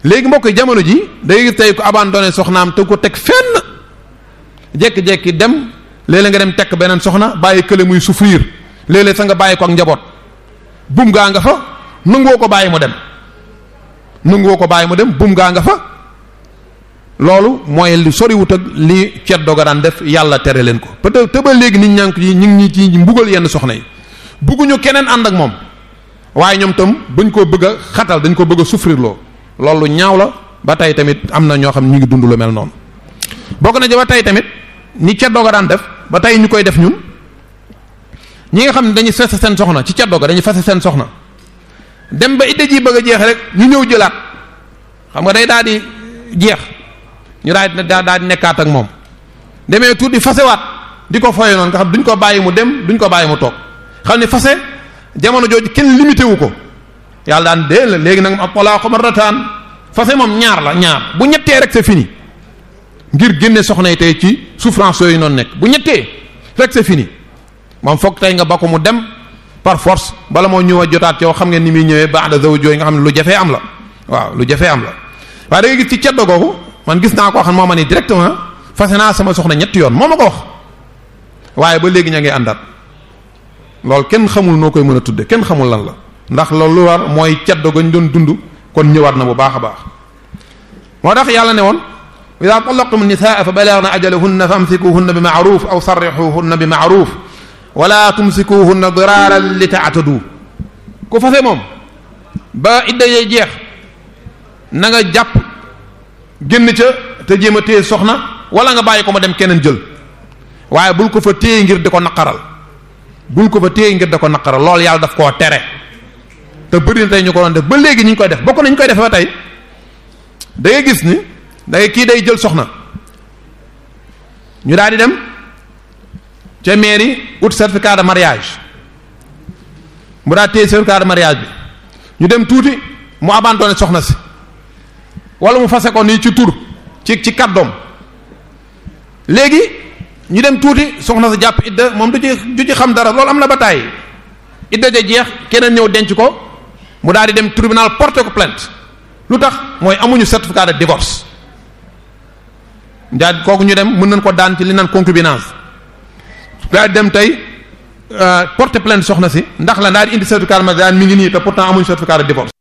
léegi mbokk yi jamono ji day gis tey ko abandonné soxnaam te ko teg fenn jekki-jekki dem léeg-léeg nga dem tekk beneen soxna bàyyi kële muy souffrir léeg-léeg sa nga bàyyi ko ak njaboot bum gaa nga fa nangoo ko bàyyi mu dem bum gaa nga fa loolu mooy li soriwut ak li ceddo ga daan def yàlla tere leen ko peut-être te ba léegi nit ñaa ngi ñu ci mbugal yenn soxna yi bugguñu keneen ànd ak moom waaye ñoom tam bañ koo bëgg a xatal dañ ko bëgg a souffrir loo loolu ñaaw la ba tey tamit am na ñoo xam ñu ngi dund lu mel noonu bokk na ci ba tey tamit ni ceddo ga daan def ba tey ñu koy def ñun ñi nga xam ne dañuy fase seen soxna ci ceddo ga dañuy fase seen soxna dem ba idda ji bëgg a jeex rek ñu ñëw jëlaat xam nga day daal di jeex ñu daal di nekkaat ak moom demee tuuti fasewaat di ko foye noonu nga xam duñ ko bàyyi mu dem duñ ko bàyyi mu toog xam ne fase jamono jooju kenn limité wu ko yàlla daan dee la léegi nag at-talaaqu marratan fase moom ñaar la ñaar bu ñettee rek c'est fini ngir génne soxna yi tey ci souffrance yooyu noonu nekk bu ñettee rek c'est fini moom foog tey nga ba ko mu dem par force bala moo ñëw a jotaat yow xam ngeen ni muy ñëwee ba'da zawj yooyu nga xam ne lu jafee am la waaw lu jafee am la waaye da ngay gis ci ceddo googu man gis naa koo xam moo ma ni directement fase naa sama soxna ñetti yoon moo ma ko wax waaye ba léegi ña ngi àndaat loolu kenn xamul noo koy mën a tudde kenn xamul lan la ndax loolu lu war mooy ceddo gañ doon dund kon ñëwaat na bu baax a baax moo tax yàlla ne woon ida talaqtum nisaa fa balagna ajalahunna fa amsikuhunna bi ma'ruf aw sarrihuhunna bi ma'ruf wala tumsikuhunna diraran li ta'tadu ku fase moom ba idda yee jeex na nga jàpp génn ca te jéem a téye soxna wala nga bàyyi ko ma dem keneen jël waaye bul ko fa téye ngir di ko naqaral loolu yàlla daf koo tere te bëri na tey ñu ko doon def ba léegi ñu ngi koy def bokk nañu koy def ba tey da ngay gis ni kii day jël soxna ñu daal di dem ca mairie ut certificat de mariage mu daal téye certificat de mariage bi ñu dem tuuti mu abandonné soxna si wala mu fase ko nii ci tur ci kàddoom léegi ñu dem tuuti soxna sa jàpp idda moom du ci xam dara loolu am na ba tàyyi idda ja jeex keneen ñëw denc ko mu daal di dem tribunal porter ko plainte lu tax mooy amuñu certificat de divorce daal kooku ñu dem mën nañ ko daan ci li naan concubinage daal di dem tey porter plainte soxna si ndax la daal di indi certificat de mariage mi ngi nii te pourtant amuñu certificat de divorce